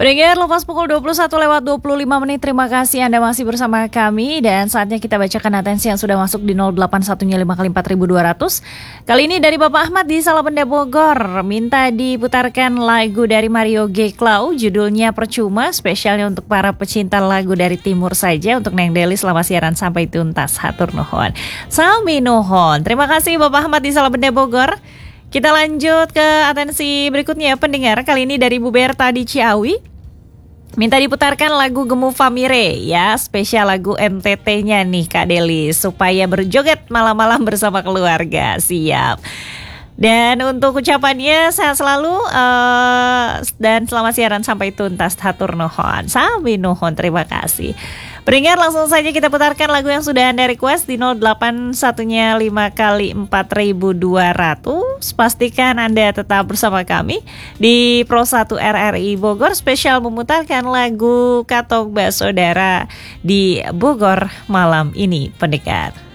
Pendengar, lepas pukul 21:25 terima kasih Anda masih bersama kami dan saatnya kita bacakan atensi yang sudah masuk di 081-nya 5 kali 4.200. Kali ini dari Bapak Ahmad di Salabenda Bogor, minta diputarkan lagu dari Mario G. Clow, judulnya Percuma, spesialnya untuk para pecinta lagu dari timur saja, untuk Neng Deli selama siaran sampai tuntas. Hatur nuhun. Sami nuhun. Terima kasih Bapak Ahmad di Salabenda Bogor. Kita lanjut ke atensi berikutnya pendengar, kali ini dari Bu Berta di Ciawi. Minta diputarkan lagu Gemu Famire ya, spesial lagu NTT-nya nih Kak Deli, supaya berjoget malam-malam bersama keluarga. Siap. Dan untuk ucapannya sehat selalu dan selamat siaran sampai tuntas. Hatur nuhun. Sami nuhun, terima kasih. Pendengar, langsung saja kita putarkan lagu yang sudah Anda request di 081-nya 5 kali 4.200. Pastikan Anda tetap bersama kami di Pro 1 RRI Bogor, spesial memutarkan lagu Katong Basodara di Bogor malam ini pendengar.